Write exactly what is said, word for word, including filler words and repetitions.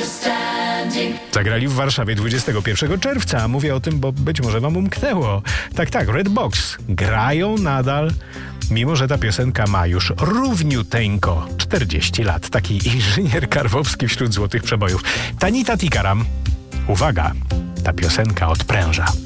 Zagrali w Warszawie dwudziestego pierwszego czerwca. Mówię o tym, bo być może wam umknęło. Tak, tak, Red Box grają nadal, mimo że ta piosenka ma już równiuteńko czterdzieści lat. Taki inżynier Karwowski wśród złotych przebojów. Tanita Tikaram. Uwaga, ta piosenka odpręża.